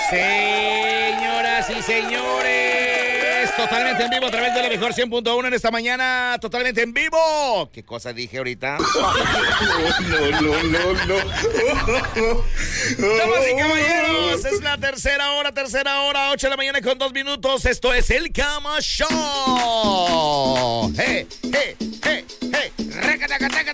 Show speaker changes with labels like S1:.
S1: Señoras y señores, totalmente en vivo a través de la mejor 100.1 en esta mañana, totalmente en vivo. ¿Qué cosa dije ahorita? No. Damas y caballeros, es la tercera hora, 8 de la mañana con 2 minutos. Esto es el Cama Show. ¡Hey! ¡Raca, taca, taca,